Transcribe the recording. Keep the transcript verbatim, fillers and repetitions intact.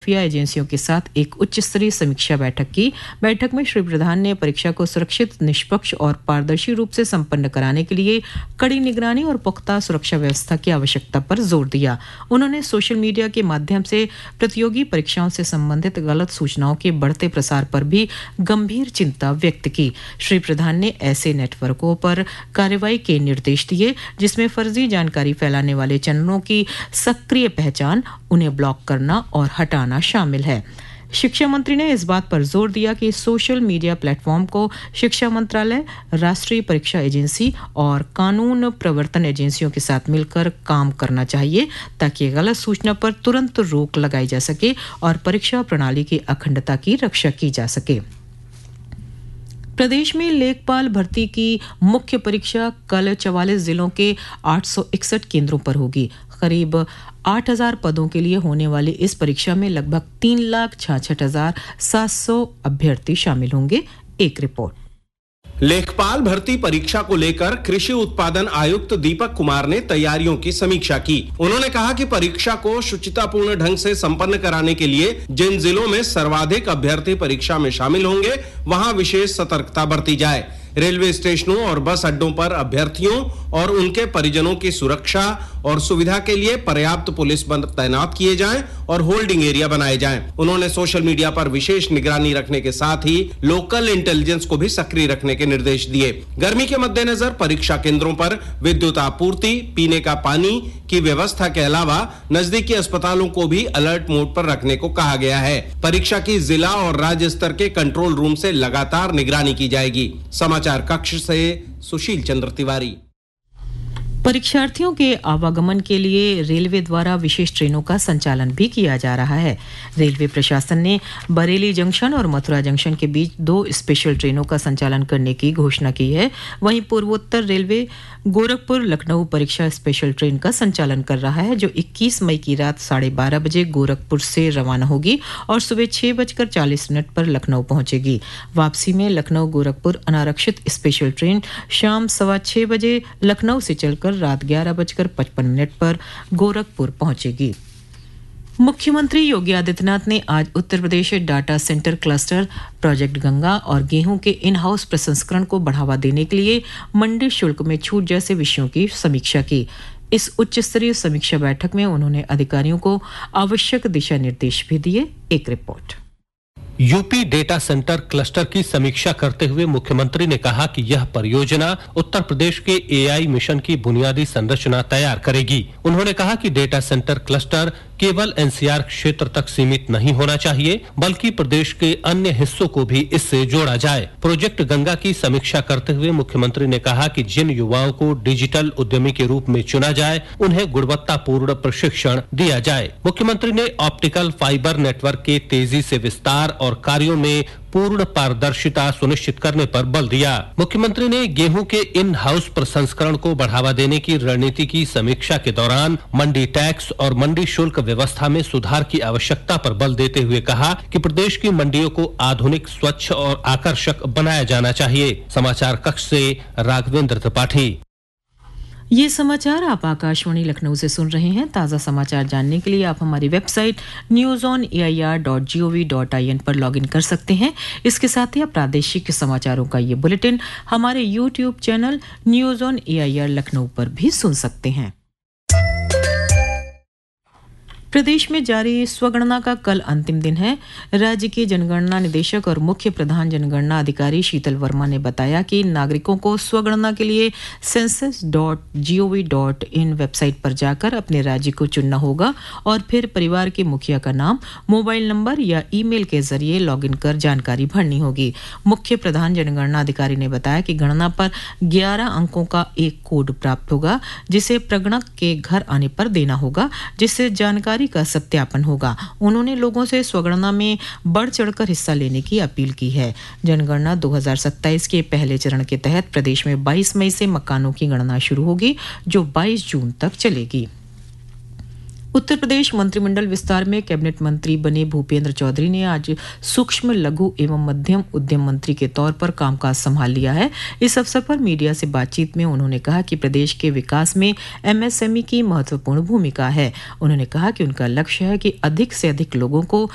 खुफिया एजेंसियों के साथ एक उच्च स्तरीय समीक्षा बैठक की। बैठक में श्री प्रधान ने परीक्षा को सुरक्षित, निष्पक्ष और पारदर्शी रूप से संपन्न कराने के लिए कड़ी निगरानी और पुख्ता सुरक्षा व्यवस्था की आवश्यकता पर जोर दिया। उन्होंने सोशल मीडिया के माध्यम से प्रतियोगी परीक्षाओं से संबंधित गलत सूचनाओं के बढ़ते प्रसार पर भी गंभीर चिंता व्यक्त की। श्री प्रधान ने ऐसे नेटवर्कों पर कार्रवाई के निर्देश दिए जिसमें फर्जी जानकारी फैलाने वाले चैनलों की सक्रिय पहचान, उन्हें ब्लॉक करना और हटाना शामिल है। शिक्षा मंत्री ने इस बात पर जोर दिया कि सोशल मीडिया प्लेटफॉर्म को शिक्षा मंत्रालय, राष्ट्रीय परीक्षा एजेंसी और कानून प्रवर्तन एजेंसियों के साथ मिलकर काम करना चाहिए ताकि गलत सूचना पर तुरंत रोक लगाई जा सके और परीक्षा प्रणाली की अखंडता की रक्षा की जा सके। प्रदेश में लेखपाल भर्ती की मुख्य परीक्षा कल चवालीस जिलों के आठ सौ इकसठ केंद्रों पर होगी। करीब आठ हजार पदों के लिए होने वाली इस परीक्षा में लगभग तीन लाख छियासठ हजार सात सौ अभ्यर्थी शामिल होंगे। एक रिपोर्ट। लेखपाल भर्ती परीक्षा को लेकर कृषि उत्पादन आयुक्त दीपक कुमार ने तैयारियों की समीक्षा की। उन्होंने कहा कि परीक्षा को शुचितापूर्ण ढंग से संपन्न कराने के लिए जिन जिलों में सर्वाधिक अभ्यर्थी परीक्षा में शामिल होंगे वहां विशेष सतर्कता बरती जाए। रेलवे स्टेशनों और बस अड्डों पर अभ्यर्थियों और उनके परिजनों की सुरक्षा और सुविधा के लिए पर्याप्त पुलिस बल तैनात किए जाएं और होल्डिंग एरिया बनाए जाएं। उन्होंने सोशल मीडिया पर विशेष निगरानी रखने के साथ ही लोकल इंटेलिजेंस को भी सक्रिय रखने के निर्देश दिए। गर्मी के मद्देनजर परीक्षा केंद्रों पर विद्युत आपूर्ति, पीने का पानी की व्यवस्था के अलावा नजदीकी अस्पतालों को भी अलर्ट मोड पर रखने को कहा गया है। परीक्षा की जिला और राज्य स्तर के कंट्रोल रूम से लगातार निगरानी की जाएगी। समाचार कक्ष से सुशील चंद्र तिवारी। परीक्षार्थियों के आवागमन के लिए रेलवे द्वारा विशेष ट्रेनों का संचालन भी किया जा रहा है। रेलवे प्रशासन ने बरेली जंक्शन और मथुरा जंक्शन के बीच दो स्पेशल ट्रेनों का संचालन करने की घोषणा की है। वहीं पूर्वोत्तर रेलवे गोरखपुर लखनऊ परीक्षा स्पेशल ट्रेन का संचालन कर रहा है जो इक्कीस मई की रात साढ़े बारह बजे गोरखपुर से रवाना होगी और सुबह छह बजकर चालीस मिनट पर लखनऊ पहुंचेगी। वापसी में लखनऊ गोरखपुर अनारक्षित स्पेशल ट्रेन शाम सवा छह बजे लखनऊ से चलकर रात ग्यारह बजकर पचपन मिनट पर गोरखपुर पहुंचेगी। मुख्यमंत्री योगी आदित्यनाथ ने आज Uttar Pradesh data centre cluster, project Ganga और गेहूं के इन हाउस प्रसंस्करण को बढ़ावा देने के लिए मंडी शुल्क में छूट जैसे विषयों की समीक्षा की। इस उच्च स्तरीय समीक्षा बैठक में उन्होंने अधिकारियों को आवश्यक दिशा निर्देश भी दिए। एक report. UP data centre cluster की समीक्षा करते हुए मुख्यमंत्री ने कहा कि यह परियोजना उत्तर प्रदेश के एआई मिशन की बुनियादी संरचना तैयार करेगी। उन्होंने कहा कि डेटा सेंटर क्लस्टर केवल एनसीआर क्षेत्र तक सीमित नहीं होना चाहिए बल्कि प्रदेश के अन्य हिस्सों को भी इससे जोड़ा जाए। प्रोजेक्ट गंगा की समीक्षा करते हुए मुख्यमंत्री ने कहा कि जिन युवाओं को डिजिटल उद्यमी के रूप में चुना जाए उन्हें गुणवत्तापूर्ण प्रशिक्षण दिया जाए। मुख्यमंत्री ने ऑप्टिकल फाइबर नेटवर्क के तेजी से विस्तार और कार्यों में पूर्ण पारदर्शिता सुनिश्चित करने पर बल दिया। मुख्यमंत्री ने गेहूं के इन हाउस प्रसंस्करण को बढ़ावा देने की रणनीति की समीक्षा के दौरान मंडी टैक्स और मंडी शुल्क व्यवस्था में सुधार की आवश्यकता पर बल देते हुए कहा कि प्रदेश की मंडियों को आधुनिक, स्वच्छ और आकर्षक बनाया जाना चाहिए। समाचार कक्ष से राघवेंद्र त्रिपाठी। ये समाचार आप आकाशवाणी लखनऊ से सुन रहे हैं। ताज़ा समाचार जानने के लिए आप हमारी website news on A I R dot G O V dot I N पर लॉगिन कर सकते हैं। इसके साथ ही आप प्रादेशिक समाचारों का ये बुलेटिन हमारे YouTube channel news on A I R Lucknow पर भी सुन सकते हैं। प्रदेश में जारी स्वगणना का कल अंतिम दिन है। राज्य के जनगणना निदेशक और मुख्य प्रधान जनगणना अधिकारी शीतल वर्मा ने बताया कि नागरिकों को स्वगणना के लिए census dot G O V dot in website पर जाकर अपने राज्य को चुनना होगा और फिर परिवार के मुखिया का नाम, मोबाइल नंबर या ईमेल के जरिए लॉगिन कर जानकारी भरनी होगी। मुख्य प्रधान जनगणना अधिकारी ने बताया कि गणना पर ग्यारह अंकों का एक कोड प्राप्त होगा जिसे प्रगणक के घर आने पर देना होगा, जिससे जानकारी का सत्यापन होगा। उन्होंने लोगों से स्वगणना में बढ़ चढ़कर हिस्सा लेने की अपील की है। जनगणना दो हज़ार सत्ताईस के पहले चरण के तहत प्रदेश में बाईस मई से मकानों की गणना शुरू होगी जो बाईस जून तक चलेगी। उत्तर प्रदेश मंत्रिमंडल विस्तार में कैबिनेट मंत्री बने भूपेंद्र चौधरी ने आज सूक्ष्म, लघु एवं मध्यम उद्यम मंत्री के तौर पर कामकाज संभाल लिया है। इस अवसर पर मीडिया से बातचीत में उन्होंने कहा कि प्रदेश के विकास में एम एस एम ई की महत्वपूर्ण भूमिका है। उन्होंने कहा कि उनका लक्ष्य है कि अधिक से अधिक लोगों को